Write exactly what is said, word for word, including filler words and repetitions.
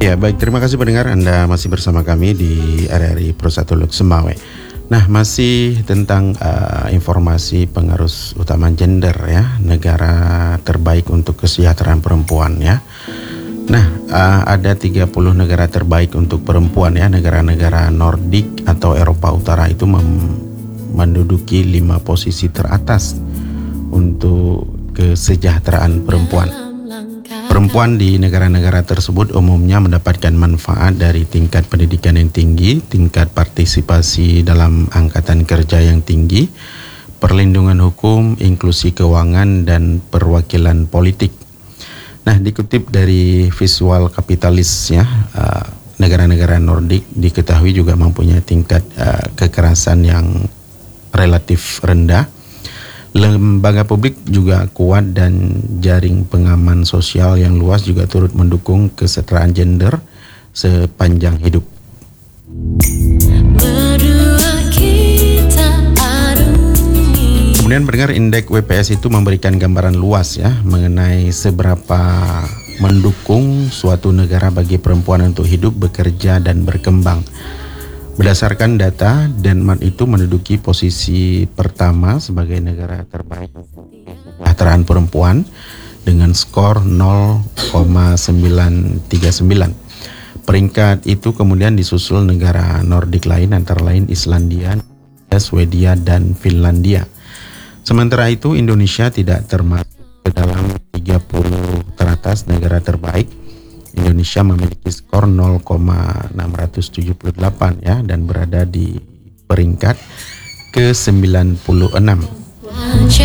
Ya, baik, terima kasih pendengar, Anda masih bersama kami di R R I Pro satu Lok Semawe. Nah, masih tentang uh, informasi pengarus utama gender ya, negara terbaik untuk kesejahteraan perempuan ya. Nah, uh, ada tiga puluh negara terbaik untuk perempuan ya, negara-negara Nordik atau Eropa Utara itu mem- menduduki lima posisi teratas untuk kesejahteraan perempuan. Perempuan di negara-negara tersebut umumnya mendapatkan manfaat dari tingkat pendidikan yang tinggi, tingkat partisipasi dalam angkatan kerja yang tinggi, perlindungan hukum, inklusi keuangan, dan perwakilan politik. Nah, dikutip dari Visual Capitalis ya, uh, negara-negara Nordik diketahui juga mempunyai tingkat uh, kekerasan yang relatif rendah. Lembaga publik juga kuat dan jaring pengaman sosial yang luas juga turut mendukung kesetaraan gender sepanjang hidup. Kemudian pendengar, indeks W P S itu memberikan gambaran luas ya mengenai seberapa mendukung suatu negara bagi perempuan untuk hidup, bekerja, dan berkembang. Berdasarkan data, Denmark itu menduduki posisi pertama sebagai negara terbaik kesejahteraan perempuan dengan skor nol koma sembilan tiga sembilan. Peringkat itu kemudian disusul negara Nordik lain antara lain Islandia, Swedia, dan Finlandia. Sementara itu Indonesia tidak termasuk ke dalam tiga puluh teratas negara terbaik. Indonesia memiliki skor nol koma enam tujuh delapan ya dan berada di peringkat ke sembilan puluh enam.